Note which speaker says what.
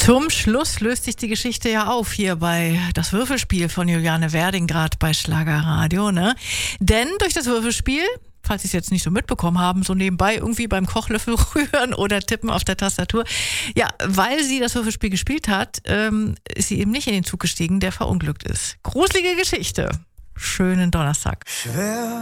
Speaker 1: Zum Schluss löst sich die Geschichte ja auf hier bei Das Würfelspiel von Juliane Werding, gerade bei Schlagerradio, ne? Denn durch das Würfelspiel, falls Sie es jetzt nicht so mitbekommen haben, so nebenbei irgendwie beim Kochlöffel rühren oder tippen auf der Tastatur. Ja, weil sie das Würfelspiel gespielt hat, ist sie eben nicht in den Zug gestiegen, der verunglückt ist. Gruselige Geschichte. Schönen Donnerstag.
Speaker 2: Schwer